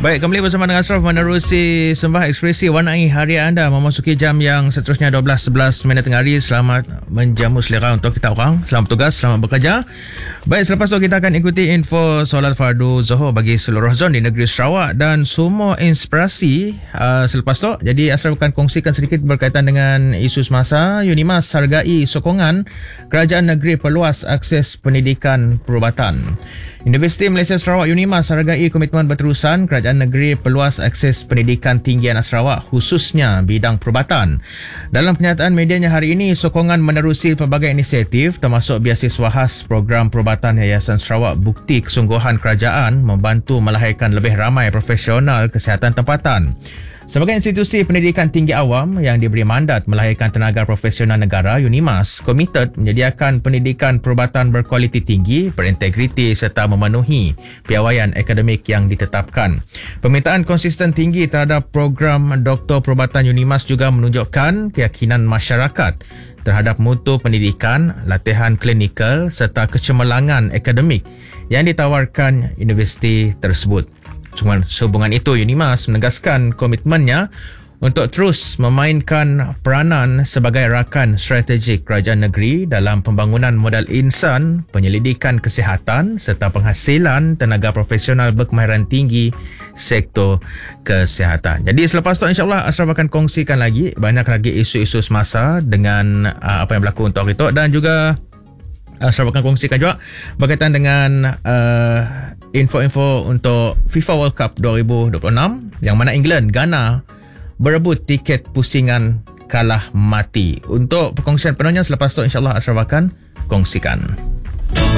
Baik, kembali bersama dengan Ashraf menerusi Sembah Ekspresi warnai hari anda memasuki jam yang seterusnya 12:11 tengah hari. Selamat menjamu selera untuk kita orang. Selamat bertugas, selamat bekerja. Baik, selepas itu kita akan ikuti info solat fardu Zuhur bagi seluruh zon di negeri Sarawak dan semua inspirasi selepas itu. Jadi Ashraf akan kongsikan sedikit berkaitan dengan isu semasa. UNIMAS hargai sokongan kerajaan negeri perluas akses pendidikan perubatan. Universiti Malaysia Sarawak UNIMAS hargai komitmen berterusan kerajaan negeri perluas akses pendidikan tinggi anak Sarawak khususnya bidang perubatan. Dalam pernyataan medianya hari ini, sokongan menerusi pelbagai inisiatif termasuk beasiswa khas program perubatan Yayasan Sarawak bukti kesungguhan kerajaan membantu melahirkan lebih ramai profesional kesihatan tempatan. Sebagai institusi pendidikan tinggi awam yang diberi mandat melahirkan tenaga profesional negara, UNIMAS komited menyediakan pendidikan perubatan berkualiti tinggi, berintegriti serta memenuhi piawaian akademik yang ditetapkan. Permintaan konsisten tinggi terhadap program Doktor Perubatan UNIMAS juga menunjukkan keyakinan masyarakat terhadap mutu pendidikan, latihan klinikal serta kecemerlangan akademik yang ditawarkan universiti tersebut. Sehubungan itu, UNIMAS menegaskan komitmennya untuk terus memainkan peranan sebagai rakan strategik kerajaan negeri dalam pembangunan modal insan, penyelidikan kesihatan serta penghasilan tenaga profesional berkemahiran tinggi sektor kesihatan. Jadi selepas itu insyaAllah Ashraf akan kongsikan lagi banyak lagi isu-isu semasa dengan apa yang berlaku untuk hari itu, dan juga Ashraf akan kongsikan juga berkaitan dengan info-info untuk FIFA World Cup 2026 yang mana England, Ghana berebut tiket pusingan kalah mati. Untuk perkongsian penuhnya selepas itu insyaAllah Ashraf akan kongsikan.